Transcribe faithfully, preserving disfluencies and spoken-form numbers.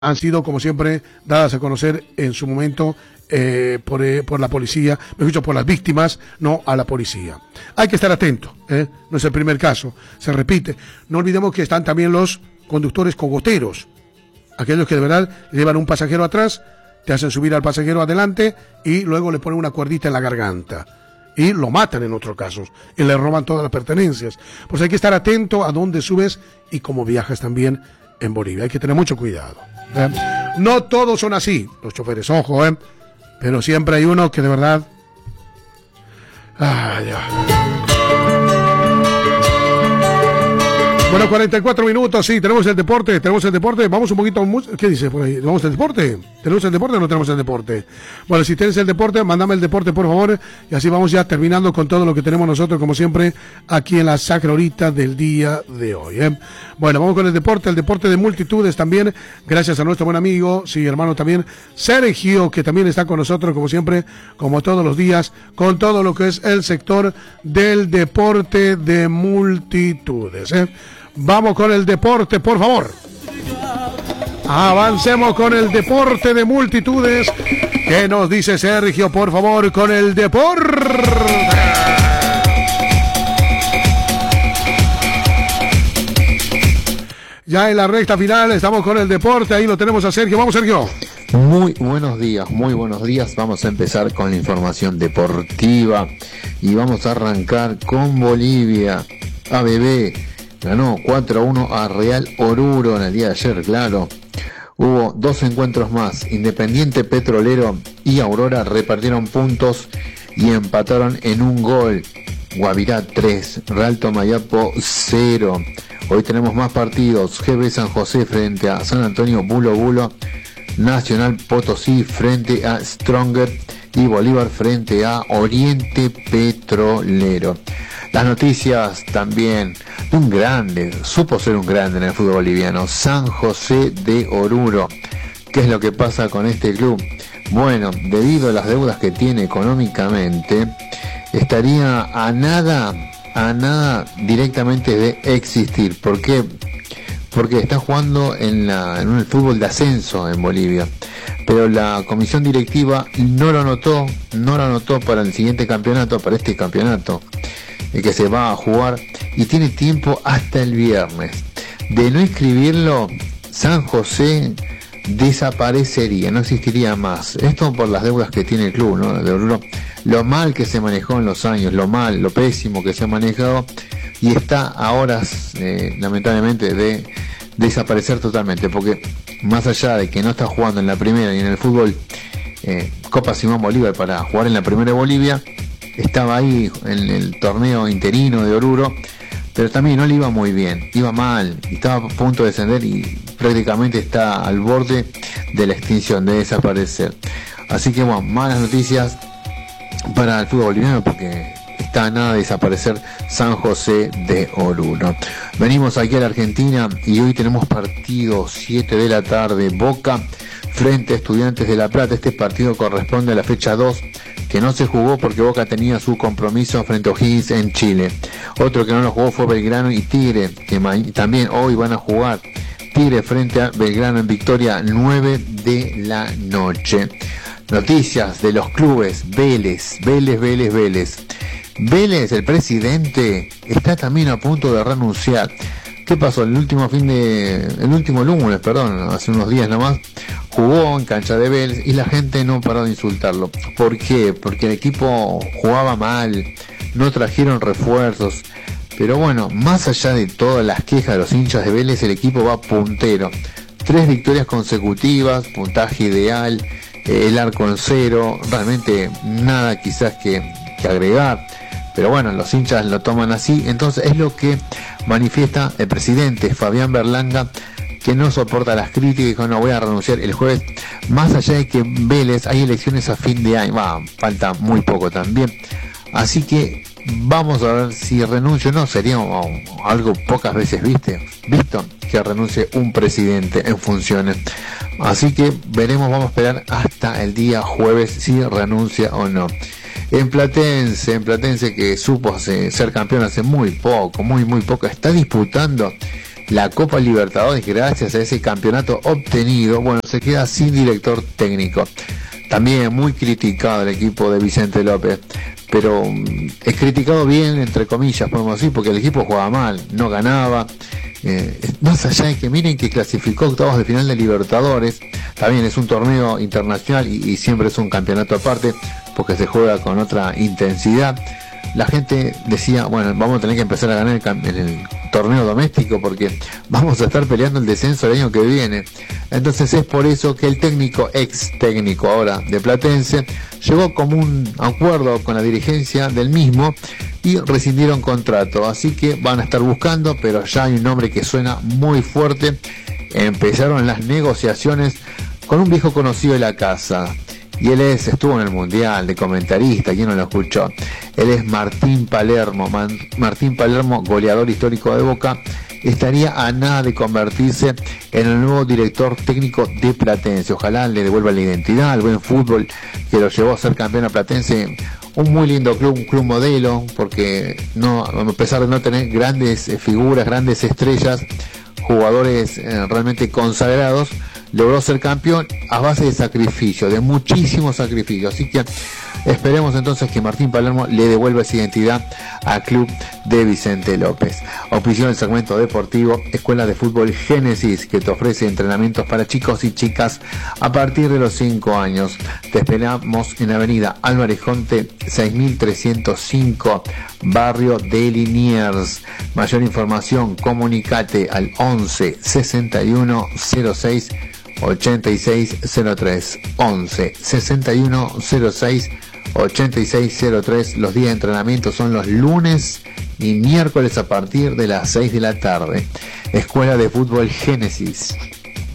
han sido, como siempre, dadas a conocer en su momento eh, por, eh, por la policía, mejor dicho, por las víctimas, no a la policía. Hay que estar atento, ¿eh? No es el primer caso, se repite. No olvidemos que están también los conductores cogoteros, aquellos que de verdad llevan un pasajero atrás, te hacen subir al pasajero adelante y luego le ponen una cuerdita en la garganta. Y lo matan en otros casos, y le roban todas las pertenencias. Pues hay que estar atento a dónde subes y cómo viajas también en Bolivia. Hay que tener mucho cuidado, ¿eh? No todos son así, los choferes, ojo, ¿eh? Pero siempre hay uno que de verdad... Ay, ay. Bueno, cuarenta y cuatro minutos, sí, tenemos el deporte, tenemos el deporte, vamos un poquito, ¿qué dice por ahí? ¿Vamos al deporte? ¿Tenemos el deporte o no tenemos el deporte? Bueno, si tienes el deporte, mándame el deporte, por favor, y así vamos ya terminando con todo lo que tenemos nosotros, como siempre, aquí en la sacra horita del día de hoy, ¿eh? Bueno, vamos con el deporte, el deporte de multitudes también, gracias a nuestro buen amigo, sí, hermano también, Sergio, que también está con nosotros, como siempre, como todos los días, con todo lo que es el sector del deporte de multitudes, ¿eh? Vamos con el deporte, por favor. Avancemos con el deporte de multitudes. ¿Qué nos dice Sergio, por favor, con el deporte? Ya en la recta final estamos con el deporte. Ahí lo tenemos a Sergio. Vamos, Sergio. Muy buenos días, muy buenos días. Vamos a empezar con la información deportiva. Y vamos a arrancar con Bolivia. A B B ganó cuatro a uno a Real Oruro en el día de ayer, claro. Hubo dos encuentros más. Independiente Petrolero y Aurora repartieron puntos y empataron en un gol. Guavirá tres, Real Tomayapo cero. Hoy tenemos más partidos. G B San José frente a San Antonio Bulo Bulo. Nacional Potosí frente a Stronger. Y Bolívar frente a Oriente Petrolero. Las noticias también de un grande, supo ser un grande en el fútbol boliviano, San José de Oruro. ¿Qué es lo que pasa con este club? Bueno, debido a las deudas que tiene económicamente, estaría a nada, a nada directamente de existir. ¿Por qué? Porque está jugando en, la, en el fútbol de ascenso en Bolivia. Pero la comisión directiva no lo anotó, no lo anotó para el siguiente campeonato, para este campeonato el que se va a jugar, y tiene tiempo hasta el viernes. De no inscribirlo, San José desaparecería, no existiría más. Esto por las deudas que tiene el club, ¿no? De Oruro, lo mal que se manejó en los años, lo mal, lo pésimo que se ha manejado, y está a horas, eh, lamentablemente, de desaparecer totalmente, porque más allá de que no está jugando en la primera y en el fútbol eh, Copa Simón Bolívar para jugar en la primera de Bolivia, estaba ahí en el torneo interino de Oruro, pero también no le iba muy bien, iba mal, estaba a punto de descender y prácticamente está al borde de la extinción, de desaparecer. Así que bueno, malas noticias para el fútbol boliviano, porque está a nada de desaparecer San José de Oruro. Venimos aquí a la Argentina y hoy tenemos partido siete de la tarde, Boca frente a Estudiantes de La Plata. Este partido corresponde a la fecha dos, que no se jugó porque Boca tenía su compromiso frente a O'Higgins en Chile. Otro que no lo jugó fue Belgrano y Tigre, que también hoy van a jugar. Tigre frente a Belgrano en Victoria, nueve de la noche. Noticias de los clubes. Vélez, Vélez, Vélez, Vélez. Vélez, el presidente, está también a punto de renunciar. ¿Qué pasó? El último fin de... El último lunes, perdón, hace unos días nomás, jugó en cancha de Vélez y la gente no paró de insultarlo. ¿Por qué? Porque el equipo jugaba mal, no trajeron refuerzos. Pero bueno, más allá de todas las quejas de los hinchas de Vélez, el equipo va puntero. Tres victorias consecutivas, puntaje ideal, eh, el arco en cero, realmente nada quizás que, que agregar. Pero bueno, los hinchas lo toman así. Entonces es lo que manifiesta el presidente Fabián Berlanga, que no soporta las críticas y dijo: no, voy a renunciar el jueves. Más allá de que Vélez hay elecciones a fin de año, va, falta muy poco también, así que vamos a ver si renuncio o no. Sería oh, algo pocas veces viste visto que renuncie un presidente en funciones, así que veremos, vamos a esperar hasta el día jueves si renuncia o no. En Platense, en Platense que supo ser campeón hace muy poco, muy muy poco, está disputando la Copa Libertadores gracias a ese campeonato obtenido. Bueno, se queda sin director técnico. También muy criticado el equipo de Vicente López, pero um, es criticado bien, entre comillas, podemos decir, porque el equipo jugaba mal, no ganaba. Eh, más allá de que miren que clasificó octavos de final de Libertadores, también es un torneo internacional y, y siempre es un campeonato aparte, porque se juega con otra intensidad. La gente decía, bueno, vamos a tener que empezar a ganar el, en el torneo doméstico porque vamos a estar peleando el descenso el año que viene. Entonces es por eso que el técnico, ex técnico ahora de Platense, llegó como un acuerdo con la dirigencia del mismo y rescindieron contrato. Así que van a estar buscando, pero ya hay un nombre que suena muy fuerte. Empezaron las negociaciones con un viejo conocido de la casa. Y él es, estuvo en el Mundial de comentarista, ¿quién no lo escuchó? Él es Martín Palermo. Man, Martín Palermo, goleador histórico de Boca, estaría a nada de convertirse en el nuevo director técnico de Platense. Ojalá le devuelva la identidad, el buen fútbol que lo llevó a ser campeón a Platense. Un muy lindo club, un club modelo, porque no, a pesar de no tener grandes eh, figuras, grandes estrellas, jugadores eh, realmente consagrados, logró ser campeón a base de sacrificio, de muchísimo sacrificio. Así que esperemos entonces que Martín Palermo le devuelva esa identidad al club de Vicente López. Auspició el segmento deportivo Escuela de Fútbol Génesis, que te ofrece entrenamientos para chicos y chicas a partir de los cinco años. Te esperamos en Avenida Álvarez Jonte seis mil trescientos cinco, barrio de Liniers. Mayor información, comunicate al once sesenta y uno cero seis ochenta y seis cero tres, once sesenta y uno cero seis ochenta y seis cero tres. Los días de entrenamiento son los lunes y miércoles a partir de las seis de la tarde. Escuela de Fútbol Génesis.